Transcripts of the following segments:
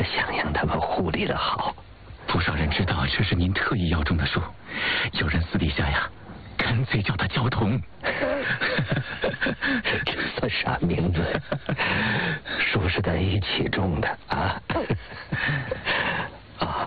是想让他们护理的好。 不少人知道这是您特意要种的树，有人私底下呀，干脆叫它焦桐。 这算啥名字呀？树是咱一起种的啊！啊，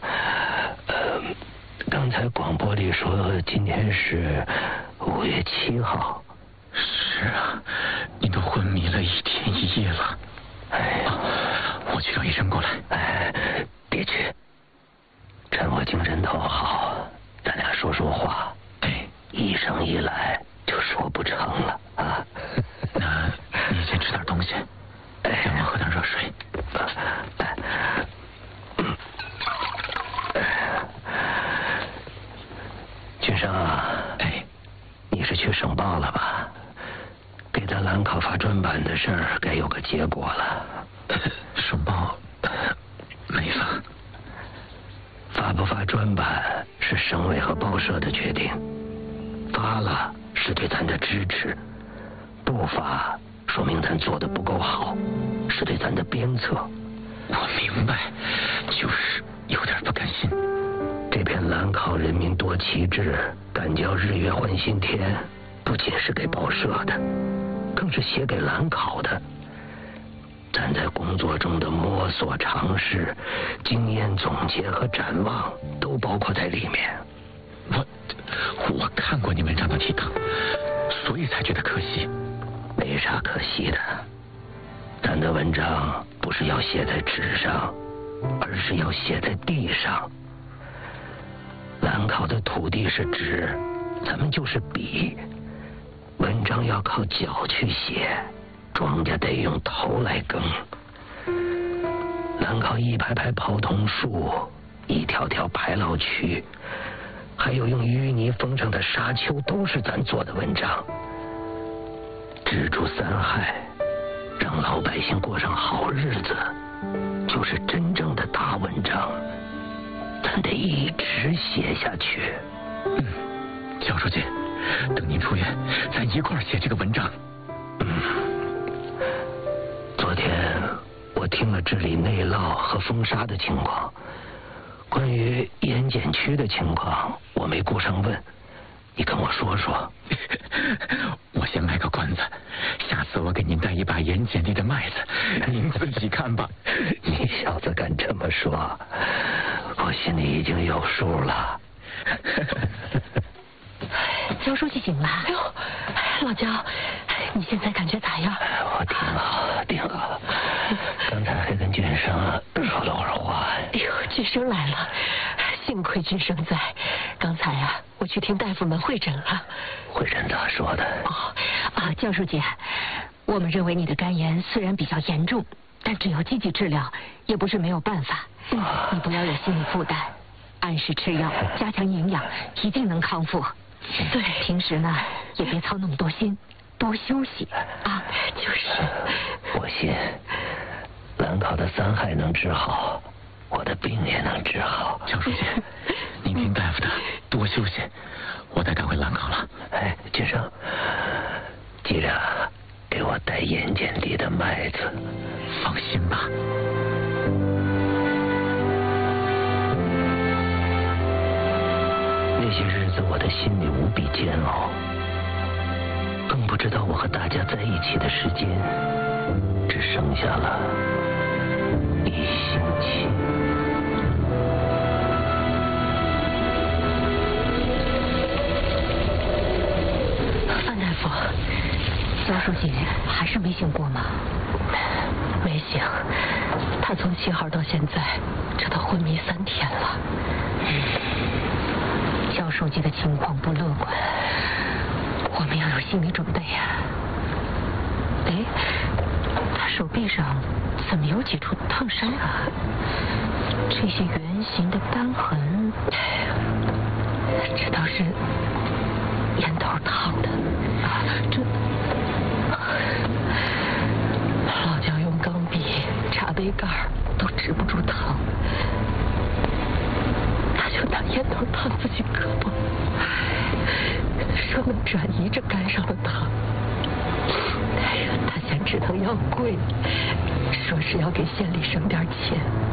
刚才广播里说今天是5月7号。 是啊，你都昏迷了1天1夜了。 哎呀， 我去找医生过来。 哎，别去，趁我精神头好，咱俩说说话。 哎， 医生一来就说不成了啊。 那你先吃点东西，让我喝点热水。君生啊， 哎，你是去省报了吧？给咱兰考发专版的事儿该有个结果了。 省报没发。 发不发专版是省委和报社的决定，发了是对咱的支持，不发说明咱做的不够好，是对咱的鞭策。 我明白，就是有点不甘心。 这篇兰考人民多旗帜，敢叫日月换新天，不仅是给报社的，更是写给兰考的。咱在工作中的摸索尝试、经验总结和展望都包括在里面。 我看过你文章的提纲，所以才觉得可惜。 没啥可惜的，咱的文章不是要写在纸上，而是要写在地上。兰考的土地是纸，咱们就是笔。文章要靠脚去写，庄稼得用头来耕。兰考一排排泡桐树，一条条排涝渠，还有用淤泥封上的沙丘，都是咱做的文章。止住3害，让老百姓过上好日子，就是真正的大文章。咱得一直写下去。 焦书记，等您出院，咱一块儿写这个文章。 昨天我听了治理内涝和风沙的情况，关于盐碱区的情况我没顾上问，你跟我说说。 我先卖个关子，下次我给您带一把盐碱地的麦子，您自己看吧。 你小子敢这么说，我心里已经有数了。 焦书记醒了。哎呦，老焦，你现在感觉咋样？ 我挺好。刚才还跟俊生说了会儿话。 哎呦，俊生来了，幸亏俊生在。刚才啊，我去听大夫们会诊了。 会诊咋说的？ 焦书记，我们认为你的肝炎虽然比较严重，但只要积极治疗，也不是没有办法。你不要有心理负担，按时吃药，加强营养，一定能康复。对，平时呢也别操那么多心，多休息啊。就是。 我信，兰考的3害能治好，我的病也能治好。 焦书记，您听大夫的，多休息。我得赶回兰考了。 哎，俊生，记着给我带盐碱地的麦子。 放心吧。 那些日子我的心里无比煎熬，更不知道我和大家在一起的时间只剩下了1星期。 范大夫，焦书记还是没醒过吗？没醒，他从7号到现在，这都昏迷3天了。焦书记的情况不乐观，我们要有心理准备呀。哎，他手臂上怎么有几处烫伤啊？这些圆形的瘢痕，这都是烟头烫的啊！这老焦用钢笔插杯盖都止不住烫，他就拿烟头烫自己胳膊，说能转移这肝上的烫。他现只能要跪，说是要给县里省点钱。